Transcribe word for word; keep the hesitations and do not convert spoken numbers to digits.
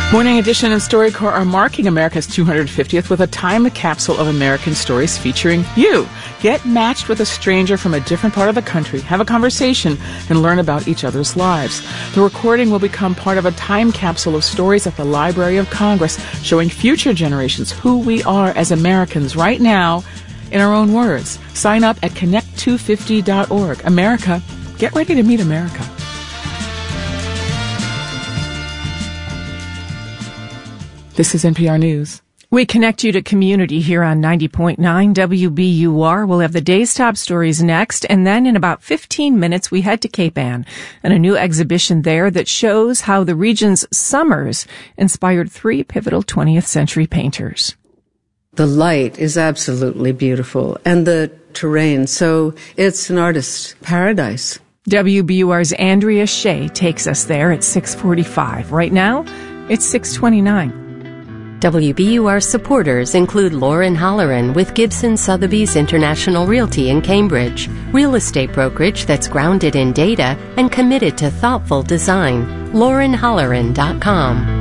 Morning Edition and StoryCorps are marking America's two hundred fiftieth with a time capsule of American stories featuring you. Get matched with a stranger from a different part of the country, have a conversation, and learn about each other's lives. The recording will become part of a time capsule of stories at the Library of Congress, showing future generations who we are as Americans right now in our own words. Sign up at connect two fifty dot org. America, get ready to meet America. This is N P R News. We connect you to community here on ninety point nine W B U R. We'll have the day's top stories next, and then in about fifteen minutes we head to Cape Ann and a new exhibition there that shows how the region's summers inspired three pivotal twentieth century painters. The light is absolutely beautiful, and the terrain, so it's an artist's paradise. W B U R's Andrea Shea takes us there at six forty-five. Right now, it's six twenty-nine. W B U R supporters include Lauren Holleran with Gibson Sotheby's International Realty in Cambridge, real estate brokerage that's grounded in data and committed to thoughtful design. lauren holleran dot com.